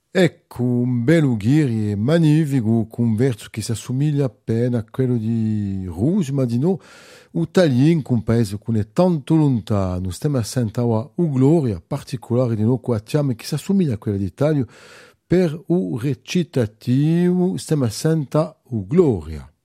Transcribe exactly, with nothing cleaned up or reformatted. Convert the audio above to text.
Ecco un belughiri magnifico con un verso che si assomiglia appena a quello di Rouge, ma di no, Italien, un paese che è tanto lontano, stiamo a sentire una gloria particolare di noi quattiamo che si assomiglia a quella d'Italia per un recitativo, stiamo a sentire una gloria.